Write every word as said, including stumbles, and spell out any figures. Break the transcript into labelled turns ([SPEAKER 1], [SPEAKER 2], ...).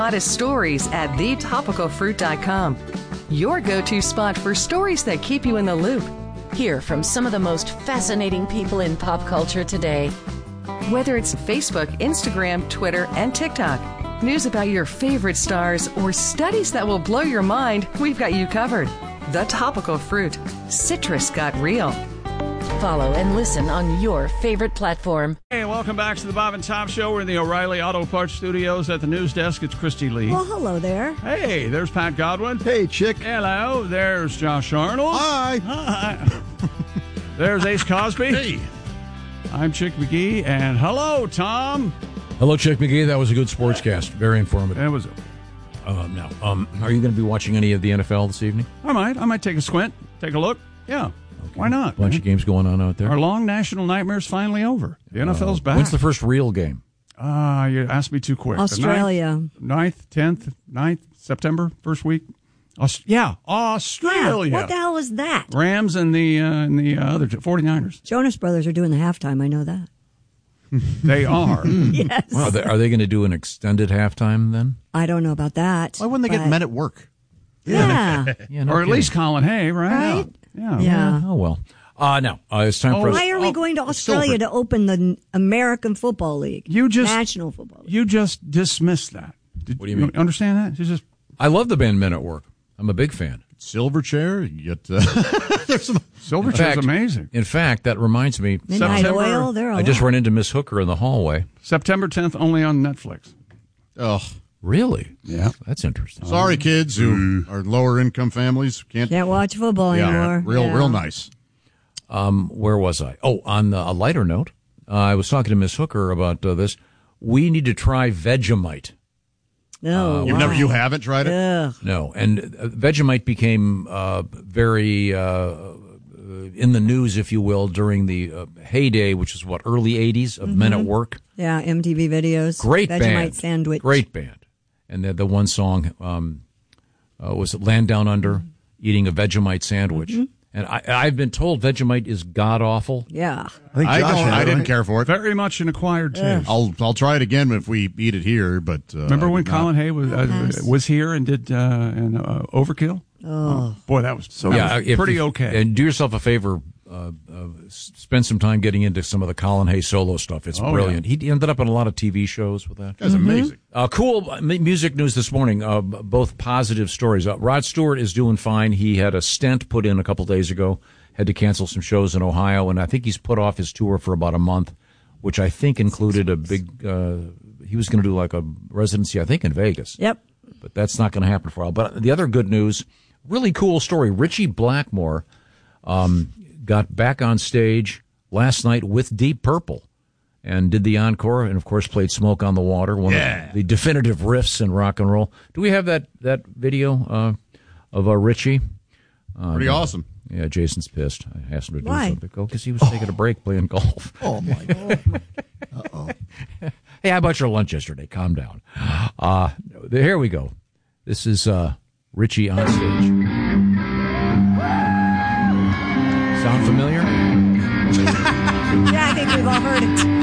[SPEAKER 1] Hottest stories at the topical fruit dot com. Your go-to spot for stories that keep you in the loop. Hear from some of the most fascinating people in pop culture today. Whether it's Facebook, Instagram, Twitter, and TikTok, news about your favorite stars, or studies that will blow your mind, we've got you covered. The Topical Fruit. Citrus got real. Follow and listen on your favorite platform.
[SPEAKER 2] Hey, welcome back to the Bob and Tom Show. We're in the O'Reilly Auto Parts Studios at the news desk. It's Christy Lee.
[SPEAKER 3] Well, hello there.
[SPEAKER 2] Hey, there's Pat Godwin.
[SPEAKER 4] Hey, Chick.
[SPEAKER 2] Hello. There's Josh Arnold.
[SPEAKER 4] Hi.
[SPEAKER 2] Hi. There's Ace Cosby.
[SPEAKER 4] Hey.
[SPEAKER 2] I'm Chick McGee. And hello, Tom.
[SPEAKER 5] Hello, Chick McGee. That was a good sportscast. Very informative.
[SPEAKER 2] It was.
[SPEAKER 5] Uh, now, um, are you going to be watching any of the N F L this evening?
[SPEAKER 2] I might. I might take a squint, take a look. Yeah. Okay. Why not?
[SPEAKER 5] Bunch
[SPEAKER 2] man?
[SPEAKER 5] of games going on out there.
[SPEAKER 2] Our long national nightmare's finally over. The N F L's
[SPEAKER 5] uh,
[SPEAKER 2] back.
[SPEAKER 5] When's the first real game?
[SPEAKER 2] Ah, uh, you asked me too quick.
[SPEAKER 3] Australia.
[SPEAKER 2] ninth, tenth, ninth, September, first week. Aust- yeah, Australia.
[SPEAKER 3] Yeah, what the hell was that?
[SPEAKER 2] Rams and the uh, and the uh, other two, forty-niners.
[SPEAKER 3] Jonas Brothers are doing the halftime. I know that.
[SPEAKER 2] They are.
[SPEAKER 3] Yes.
[SPEAKER 5] Well, are they, are they going to do an extended halftime then?
[SPEAKER 3] I don't know about that.
[SPEAKER 4] Why wouldn't they
[SPEAKER 3] but-
[SPEAKER 4] get men at work?
[SPEAKER 3] Yeah.
[SPEAKER 5] Yeah, no
[SPEAKER 2] or at
[SPEAKER 5] kidding.
[SPEAKER 2] least Colin Hay, right?
[SPEAKER 3] Right?
[SPEAKER 2] Yeah.
[SPEAKER 3] Yeah.
[SPEAKER 5] Oh, well. Uh, now, uh, it's time
[SPEAKER 2] Oh,
[SPEAKER 5] for us.
[SPEAKER 3] Why are we
[SPEAKER 2] Oh,
[SPEAKER 3] going to Australia
[SPEAKER 4] Silver.
[SPEAKER 3] to open the American Football League?
[SPEAKER 2] You just
[SPEAKER 3] National Football League.
[SPEAKER 2] You just dismissed that. Did,
[SPEAKER 5] What do you mean?
[SPEAKER 2] Understand that? It's just
[SPEAKER 5] I love the band Men at Work. I'm a big fan.
[SPEAKER 4] Silverchair. You get uh, there's some.
[SPEAKER 2] Silverchair's
[SPEAKER 5] fact-
[SPEAKER 2] amazing.
[SPEAKER 5] In fact, that reminds me,
[SPEAKER 3] Midnight
[SPEAKER 2] September-
[SPEAKER 3] Oil. They're all
[SPEAKER 5] I just ran into Miss Hooker in the hallway.
[SPEAKER 2] September tenth, only on Netflix.
[SPEAKER 4] Oh,
[SPEAKER 5] Really?
[SPEAKER 2] Yeah.
[SPEAKER 5] That's interesting.
[SPEAKER 4] sorry, kids who are lower income families can't.
[SPEAKER 3] Can't watch football
[SPEAKER 4] yeah,
[SPEAKER 3] anymore.
[SPEAKER 4] real,
[SPEAKER 3] Yeah.
[SPEAKER 4] real nice.
[SPEAKER 5] Um, where was I? Oh, on a lighter note, uh, I was talking to Miss Hooker about uh, this. We need to try Vegemite.
[SPEAKER 3] No.
[SPEAKER 4] You've
[SPEAKER 3] why?
[SPEAKER 4] never, you haven't tried it.
[SPEAKER 3] Ugh.
[SPEAKER 5] No, and uh, Vegemite became uh, very uh, in the news, if you will, during the uh, heyday, which is what, early eighties of Men at Work.
[SPEAKER 3] Yeah, M T V videos.
[SPEAKER 5] Great
[SPEAKER 3] Vegemite
[SPEAKER 5] band,
[SPEAKER 3] sandwich.
[SPEAKER 5] great band. And the, the one song um, uh, was Land Down Under, eating a Vegemite sandwich.
[SPEAKER 3] Mm-hmm.
[SPEAKER 5] And I, I've been told Vegemite is god awful.
[SPEAKER 3] Yeah.
[SPEAKER 4] I, think I,
[SPEAKER 6] Josh
[SPEAKER 4] don't,
[SPEAKER 6] had
[SPEAKER 4] I
[SPEAKER 6] it,
[SPEAKER 4] didn't
[SPEAKER 6] right?
[SPEAKER 4] care for it.
[SPEAKER 2] Very much an acquired taste.
[SPEAKER 4] I'll I'll try it again if we eat it here. But uh,
[SPEAKER 2] Remember
[SPEAKER 4] I
[SPEAKER 2] when
[SPEAKER 4] did not.
[SPEAKER 2] Colin Hay was uh,
[SPEAKER 3] Pass.
[SPEAKER 2] was here and did uh, an uh, Overkill?
[SPEAKER 3] Oh.
[SPEAKER 2] Boy, that was so
[SPEAKER 5] Yeah, if-
[SPEAKER 2] pretty
[SPEAKER 5] if-
[SPEAKER 2] okay.
[SPEAKER 5] And do yourself a favor, uh, uh, s- spend some time getting into some of the Colin Hay solo stuff. It's
[SPEAKER 2] Oh,
[SPEAKER 5] brilliant. He ended up on a lot of T V shows with that.
[SPEAKER 4] That's amazing.
[SPEAKER 5] Uh, cool m- music news this morning, uh, b- both positive stories. Uh, Rod Stewart is doing fine. He had a stent put in a couple days ago, had to cancel some shows in Ohio, and I think he's put off his tour for about a month, which I think included a big, uh, he was going to do like a residency, I think, in Vegas.
[SPEAKER 3] Yep.
[SPEAKER 5] But that's not going to happen for a while. But the other good news, really cool story. Richie Blackmore um, got back on stage last night with Deep Purple and did the encore, and of course played "Smoke on the Water," one
[SPEAKER 4] Yeah.
[SPEAKER 5] of the definitive riffs in rock and roll. Do we have that that video uh, of uh, Richie? Uh,
[SPEAKER 4] Pretty
[SPEAKER 5] no.
[SPEAKER 4] awesome.
[SPEAKER 5] Yeah, Jason's pissed. I asked him to do
[SPEAKER 3] Why?
[SPEAKER 5] something. Oh, because he was taking a break playing golf.
[SPEAKER 6] Oh, my God. Uh-oh.
[SPEAKER 5] Hey, how about your lunch yesterday? Calm down. Uh, here we go. This is uh, Richie on stage. Sound familiar?
[SPEAKER 3] Yeah, I think we've all heard it.